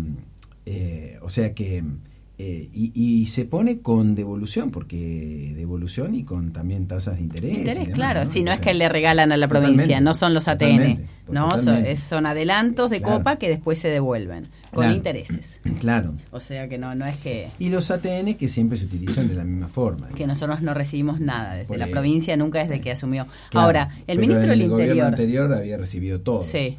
eh, o sea que eh, y, y se pone con devolución, porque devolución y con también tasas de interés. y interés? demás, Claro, ¿no? si no es Entonces, que le regalan a la totalmente, provincia, no son los A T N, totalmente, no, son, totalmente. es- son adelantos de Claro. copa que después se devuelven con Claro. intereses. Claro. O sea que no, no es que, Y los A T N que siempre se utilizan de la misma forma. que nosotros no recibimos nada desde Por la ahí. provincia, nunca desde que asumió. Claro, Ahora, el pero ministro en del el gobierno Interior. anterior había recibido todo. Sí.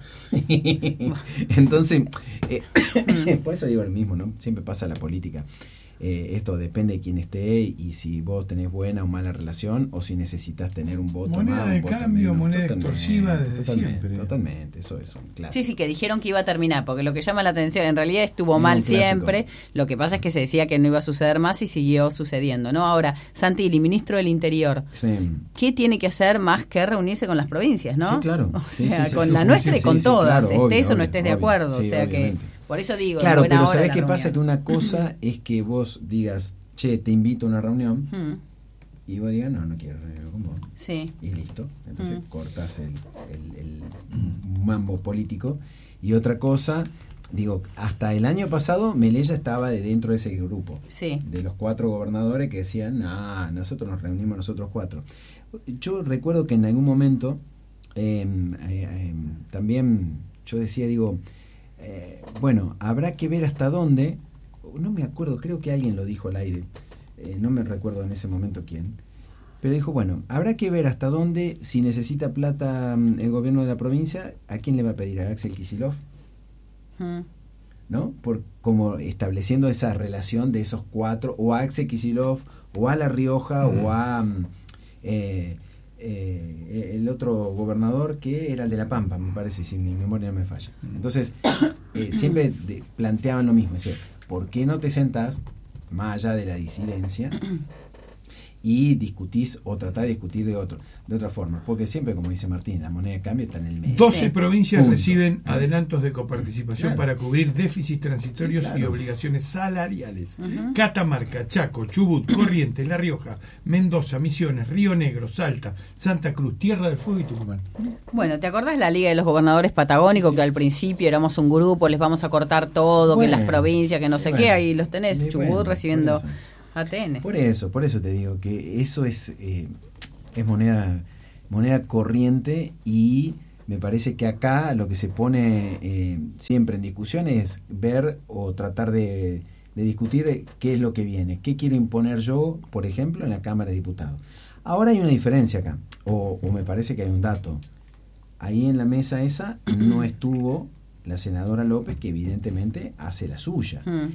Entonces, eh, por eso digo lo mismo, ¿no? Siempre pasa la política. Eh, esto depende de quién esté y si vos tenés buena o mala relación o si necesitas tener un voto Moneda más, un de voto cambio, menos. moneda Totalmente, extorsiva desde totalmente, siempre. Totalmente, eso es un clásico. Sí, sí, que dijeron que iba a terminar, porque lo que llama la atención, en realidad estuvo Es mal un clásico. siempre, lo que pasa es que se decía que no iba a suceder más y siguió sucediendo, ¿no? Ahora, Santilli, ministro del Interior, Sí. ¿qué tiene que hacer más que reunirse con las provincias, no? Sí, claro. O Sí, sea, sí, sí, con sí, la sí, nuestra sí, y con sí, todas, claro, estés obvio, o no obvio, estés de obvio. acuerdo, Sí, o sea obviamente. que, por eso digo, en Claro, buena pero hora ¿sabés la qué pasa? reunión. Que una cosa es que vos digas, che, te invito a una reunión, Mm, y vos digas, no, no quiero reunión con vos. sí. Y listo. Entonces Mm. cortas el, el- el mambo político. Y otra cosa, digo, hasta el año pasado Melella estaba de dentro de ese grupo. Sí. De los cuatro gobernadores que decían, ah, nosotros nos reunimos nosotros cuatro. Yo recuerdo que en algún momento eh, eh, eh, también yo decía, digo, eh, bueno, habrá que ver hasta dónde, no me acuerdo, creo que alguien lo dijo al aire, eh, no me recuerdo en ese momento quién, pero dijo, bueno, habrá que ver hasta dónde, si necesita plata mm, el gobierno de la provincia, ¿a quién le va a pedir? ¿A Axel Kicillof? Mm, ¿No? Por, como estableciendo esa relación de esos cuatro, o a Axel Kicillof, o a La Rioja, Mm. o a mm, eh, eh, el otro gobernador que era el de La Pampa, me parece, si mi memoria no me falla. Entonces, eh, siempre de- planteaban lo mismo, es decir, ¿por qué no te sentás, más allá de la disidencia, y discutís o tratás de discutir de otro de otra forma? Porque siempre, como dice Martín, la moneda de cambio está en el medio. doce Sí. provincias Punto. reciben adelantos de coparticipación Claro. para cubrir déficits transitorios Sí, y claro. obligaciones salariales. Ujú. Catamarca, Chaco, Chubut, Corrientes, La Rioja, Mendoza, Misiones, Río Negro, Salta, Santa Cruz, Tierra del Fuego y Tucumán. Bueno, ¿te acordás la Liga de los Gobernadores Patagónicos? Sí, sí. Que al principio éramos un grupo, les vamos a cortar todo, Bueno, que las provincias, que no sé bueno. qué, ahí los tenés, Y Chubut bueno, recibiendo por eso. A T N. Por eso, por eso te digo que eso es eh, es moneda moneda corriente, y me parece que acá lo que se pone eh, siempre en discusión es ver o tratar de, de discutir qué es lo que viene, qué quiero imponer yo, por ejemplo, en la Cámara de Diputados. Ahora hay una diferencia acá, o, o me parece que hay un dato. Ahí en la mesa esa no estuvo la senadora López, que evidentemente hace la suya. Mm,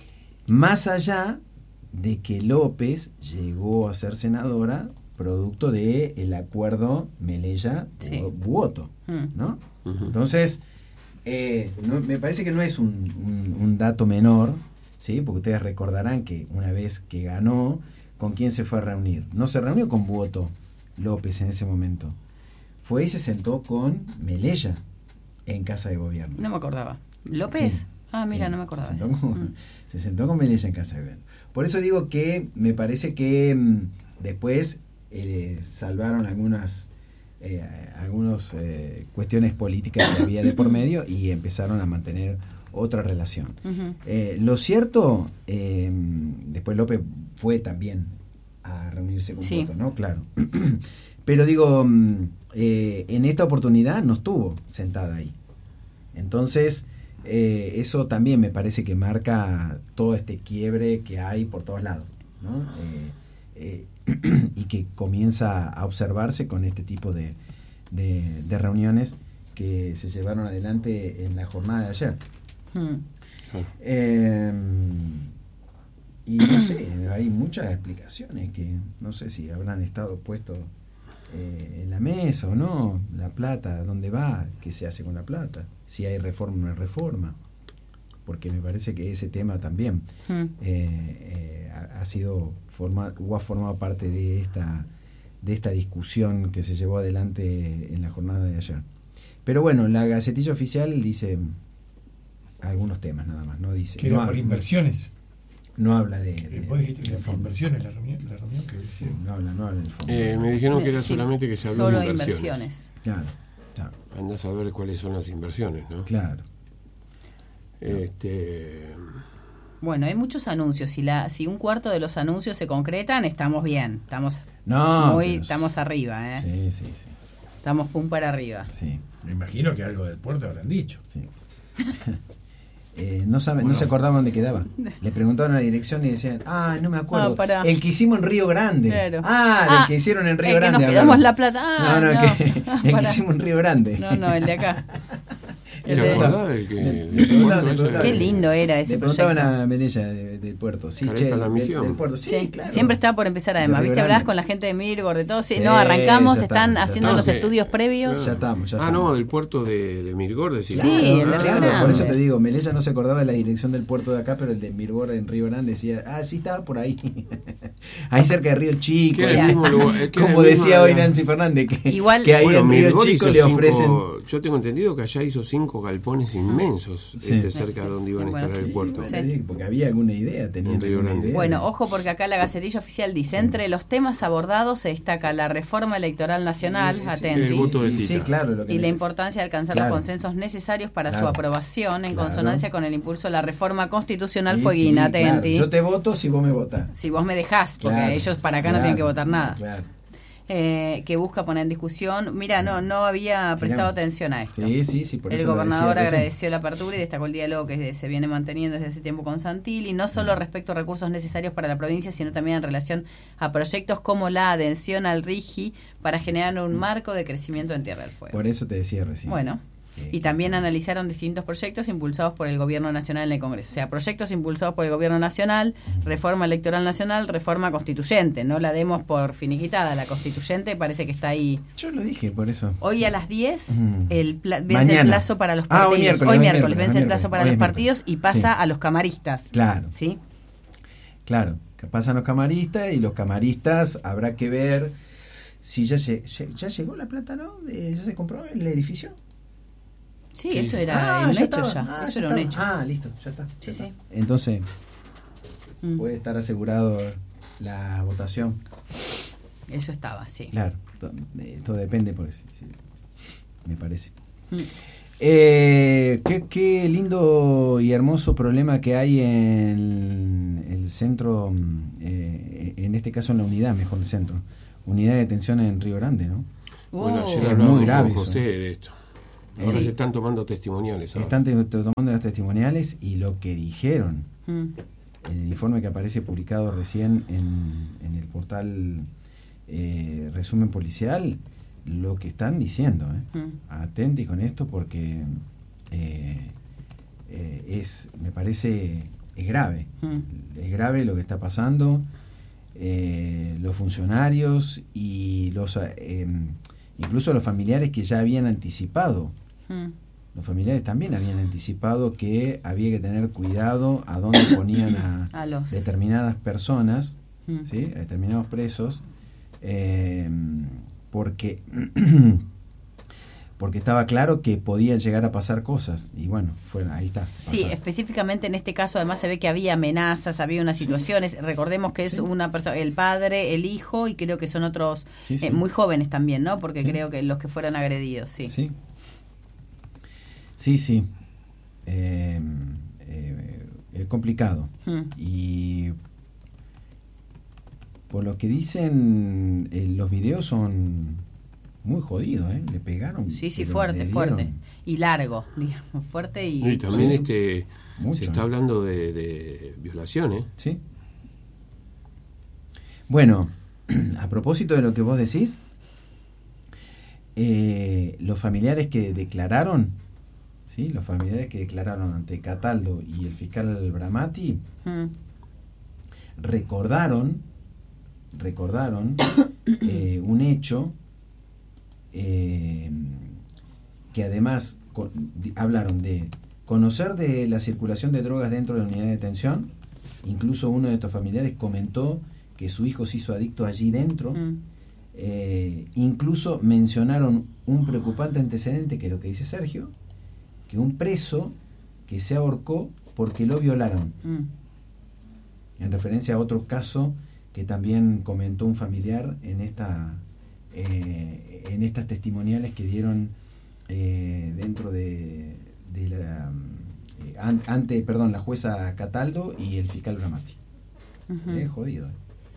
Más allá de que López llegó a ser senadora producto de el acuerdo Sí. Melella-Buoto, mm. ¿no? Ujú. Entonces, eh, no- me parece que no es un, un- un dato menor, ¿sí? Porque ustedes recordarán que una vez que ganó, ¿con quién se fue a reunir? No se reunió con Buoto López en ese momento. Fue y se sentó con Melella en Casa de Gobierno. No me acordaba. ¿López? Sí. Ah, mira, Sí, no me acordaba se eso. sentó, con, Mm. se sentó con Melella en Casa de Gobierno. Por eso digo que me parece que mm, después eh, salvaron algunas eh, algunas eh, cuestiones políticas que había de por medio y empezaron a mantener otra relación. Ujú. Eh, lo cierto, eh, después López fue también a reunirse con Sí. Boto, ¿no? Claro. Pero digo, mm, eh, en esta oportunidad no estuvo sentada ahí. Entonces, eh, eso también me parece que marca todo este quiebre que hay por todos lados, ¿no? Eh, eh, y que comienza a observarse con este tipo de, de, de reuniones que se llevaron adelante en la jornada de ayer. Mm. Eh, y no sé, hay muchas explicaciones que no sé si habrán estado puestos eh, en la mesa o no. La plata, ¿dónde va? ¿Qué se hace con la plata? Si hay reforma o no hay reforma. Porque me parece que ese tema también Mm. eh, eh, ha, ha sido forma, o ha formado parte de esta de esta discusión que se llevó adelante en la jornada de ayer. Pero bueno, la Gacetilla Oficial dice algunos temas nada más, no dice. ¿Que no era por habla, inversiones? No habla de... de, ¿Vos dijiste que de era por inversiones la reunión, la reunión que sí, no habla, no habla del fondo. Eh, me dijeron que era Sí, solamente que se habló solo de inversiones. inversiones. Claro, claro, Andás a ver cuáles son las inversiones, ¿no? claro. Este, Bueno, hay muchos anuncios. Si, la, si un cuarto de los anuncios se concretan, estamos bien. Estamos No, muy, pero- estamos arriba, ¿eh? Sí, sí, sí. Estamos pum para arriba. sí, Me imagino que algo del puerto habrán dicho. sí. Eh, no saben, no Bueno. se acordaban dónde quedaba. Le preguntaban a la dirección y decían, ah, no me acuerdo. Ah, pará. el que hicimos en Río Grande. Claro. Ah, Ah, el que hicieron en Río el que Grande. nos quedamos hablaron. La Plata. Ah, no, no, no. el que, Ah, el que pará. hicimos en Río Grande. No, no, el de acá. El ¿te de- acordás del que Le- del le preguntaban, puerto le ese? preguntaban. Qué lindo era ese Le preguntaban proyecto. a Melella de- del puerto. Sí, Careta che, la del, misión. del puerto. Sí, Sí, claro. siempre estaba por empezar además, De Río ¿viste? Hablabas Grande. con la gente de Mirgor, de todo. Sí, Sí, no, arrancamos, ya están está, ya haciendo está. los Sí. estudios previos. Ya estamos, ya Ah, estamos. no, del puerto de, de Mirgor, decís. Sí, Claro, el de Río claro, Grande. por eso te digo, Melella no se acordaba de la dirección del puerto de acá, pero el de Mirgor en Río Grande decía, ah, sí, estaba por ahí. Ahí cerca de Río Chico. Que era el mismo lugar, es que era Como el mismo decía hoy lugar. Nancy Fernández, que, Igual- que ahí Bueno, en Río Mirgor Chico hizo le cinco- ofrecen... yo tengo entendido que allá hizo cinco galpones inmensos, Sí. este, cerca de donde iban a Bueno, instalar sí, el puerto. sí. Te digo, porque había alguna idea, tenían En Río alguna Grande. idea. Bueno, ojo porque acá la Gacetilla Oficial dice, entre los temas abordados se destaca la reforma electoral nacional, Sí, sí. atenti, El voto de Y sí, Tita. claro, lo que y la neces- importancia de alcanzar Claro. los consensos necesarios para su Claro. aprobación en Claro. consonancia con el impulso de la reforma constitucional Sí, Fueguina, sí, claro. atenti. Yo te voto si vos me votás. Si vos me dejás, porque Claro, ellos para acá no claro, tienen que votar nada. Claro. Eh, que busca poner en discusión. Mira, no no había prestado Mirá. atención a esto. Sí, sí, sí, por El eso lo gobernador decía recién. agradeció la apertura y destacó el diálogo que se viene manteniendo desde hace tiempo con Santilli, no solo respecto a recursos necesarios para la provincia, sino también en relación a proyectos como la adhesión al RIGI para generar un marco de crecimiento en Tierra del Fuego. Por eso te decía recién. Bueno, Eh, y también analizaron distintos proyectos impulsados por el Gobierno Nacional en el Congreso. O sea, proyectos impulsados por el Gobierno Nacional, reforma electoral nacional, reforma constituyente. No la demos por finiquitada. La constituyente parece que está ahí. Yo lo dije, por eso. Hoy a las diez Mm. el pla- vence Mañana. el plazo para los Ah, hoy partidos. miércoles, hoy hoy miércoles miércoles, vence hoy el plazo para miércoles, los hoy partidos y miércoles. pasa Sí. a los camaristas. Claro, ¿Sí? claro. Que pasan los camaristas y los camaristas habrá que ver si ya, lle- lle- ya llegó la plata, ¿no? Eh, ¿Ya se compró el edificio? Sí, eso era Ah, un ya hecho estaba. ya. Ah, eso ya era un estaba. hecho. Ah, listo, ya está. Sí, ya sí. está. Entonces, Mm. puede estar asegurado la votación. Eso estaba, sí. Claro, to- eh, todo depende, pues, sí, me parece. Mm. Eh, qué, qué lindo y hermoso problema que hay en el centro, mm, eh, en este caso en la unidad, mejor el centro, unidad de detención en Río Grande, ¿no? Bueno, Oh. ayer Es hablaba muy con grave José eso. de esto. Ahora Sí. se están tomando testimoniales. ahora. Están te- tomando los testimoniales y lo que dijeron Mm. en el informe que aparece publicado recién en, en el portal eh, Resumen Policial, lo que están diciendo, ¿eh? Mm. Atenti con esto porque eh, eh, es, me parece, es grave. Mm. Es grave lo que está pasando. Eh, los funcionarios y los eh, incluso los familiares que ya habían anticipado, Mm. los familiares también habían anticipado que había que tener cuidado a dónde ponían a, A los- determinadas personas, Mm. ¿sí? A determinados presos, eh, porque porque estaba claro que podían llegar a pasar cosas y bueno, fue, ahí está. Sí, pasaron. específicamente en este caso además se ve que había amenazas, había unas situaciones, recordemos que es Sí. una persona, el padre, el hijo y creo que son otros Sí, sí. eh, muy jóvenes también, ¿no? Porque Sí. creo que los que fueron agredidos, sí. Sí, sí, sí. Eh, eh, es complicado. Mm. Y por lo que dicen, eh, los videos son muy jodidos, ¿eh? Le pegaron. Sí, sí, pero fuerte, le fuerte. dieron Y largo, digamos, fuerte y... Y también Sí. este mucho, se está ¿eh? hablando de, de violaciones. Sí. Bueno, a propósito de lo que vos decís, eh, los familiares que declararon, ¿sí? Los familiares que declararon ante Cataldo y el fiscal Bramati, Mm. recordaron, recordaron eh, un hecho eh, que además con- di- hablaron de conocer de la circulación de drogas dentro de la unidad de detención. Incluso uno de estos familiares comentó que su hijo se hizo adicto allí dentro. Mm. Eh, incluso mencionaron un preocupante antecedente, que es lo que dice Sergio, que un preso que se ahorcó porque lo violaron, mm. en referencia a otro caso que también comentó un familiar en esta eh, en estas testimoniales que dieron eh, dentro de, de la eh, an, ante perdón la jueza Cataldo y el fiscal Bramati. Uh-huh. Eh, jodido.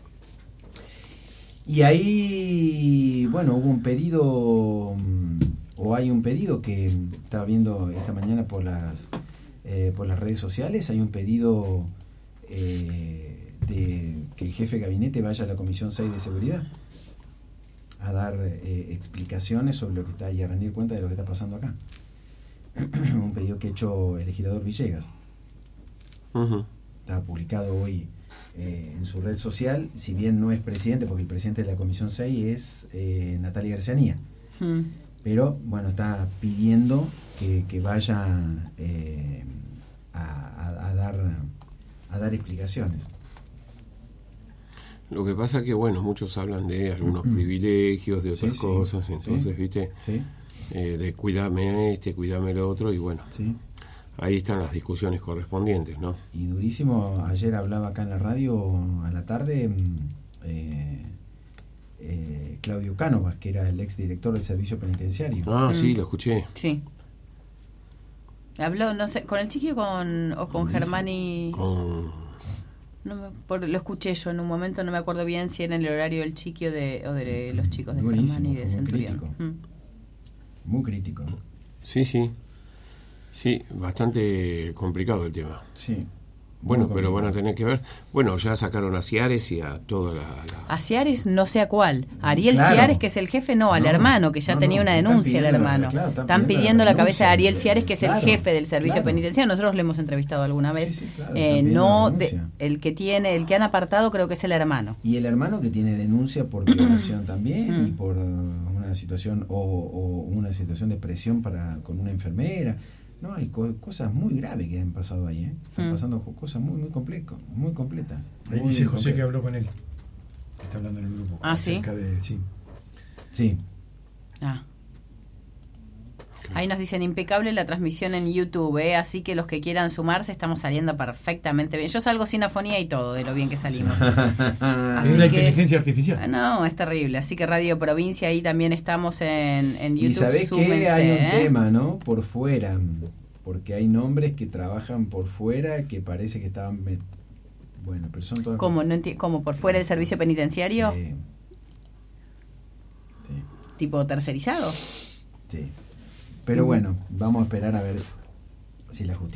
Y ahí, bueno, hubo un pedido, o hay un pedido que estaba viendo esta mañana por las eh, por las redes sociales, hay un pedido eh, de que el jefe de gabinete vaya a la Comisión seis de Seguridad a dar eh, explicaciones sobre lo que está y a rendir cuenta de lo que está pasando acá. Un pedido que ha hecho el legislador Villegas. Uh-huh. Está publicado hoy Eh, en su red social, si bien no es presidente, porque el presidente de la Comisión seis es eh, Natalia Garcianía, hmm. pero bueno, está pidiendo que, que vaya eh, a, a, a dar a dar explicaciones. Lo que pasa que bueno, muchos hablan de algunos mm-hmm. privilegios, de otras sí, cosas, sí, entonces sí, viste sí. Eh, de cuidame este, cuidame el otro, y bueno, sí. Ahí están las discusiones correspondientes, ¿no? Y durísimo, ayer hablaba acá en la radio a la tarde eh, eh, Claudio Cánovas, que era el exdirector del servicio penitenciario. Ah, mm. sí, lo escuché. Sí. Habló, no sé, con el chiquillo con, o con Germani. Con... No me, por, lo escuché yo en un momento, no me acuerdo bien si era en el horario del chiquillo de, o de los chicos de Germani y de Centurión. Muy crítico. Mm. Muy crítico. Sí, sí. Sí, bastante complicado el tema. Sí. Bueno, pero van a tener que ver. Bueno, ya sacaron a Ciares y a toda la. la... A Ciares no sé a cuál. Ariel claro. Ciares, que es el jefe, no, al no, hermano, que ya no, tenía no, una denuncia el hermano. La, claro, están, están pidiendo, pidiendo la, la cabeza de Ariel Ciares, que es claro, el jefe del servicio claro. penitenciario. Nosotros le hemos entrevistado alguna vez. Sí, sí, claro, eh, no, de, el que tiene, el que han apartado creo que es el hermano. Y el hermano que tiene denuncia por violación también y por una situación o, o una situación de presión para con una enfermera. No, hay co- cosas muy graves que han pasado ahí, ¿eh? Están mm. pasando cosas muy muy complejas, muy completas. Ahí dice José completas. Que habló con él. Está hablando en el grupo. Ah, sí. De, sí. Sí. Ah. Ahí nos dicen impecable la transmisión en YouTube, ¿eh? Así que los que quieran sumarse estamos saliendo perfectamente bien. Yo salgo sin afonía y todo de lo bien que salimos. Así es la que, inteligencia artificial. No, es terrible. Así que Radio Provincia ahí también estamos en, en YouTube. Y sabés que hay un ¿eh? tema, ¿no? Por fuera, porque hay nombres que trabajan por fuera que parece que estaban met... bueno, pero son todas. ¿Cómo no enti- ¿Cómo por fuera del servicio penitenciario? Sí. Sí. ¿Tipo tercerizados? Sí. Pero bueno, vamos a esperar a ver si la justicia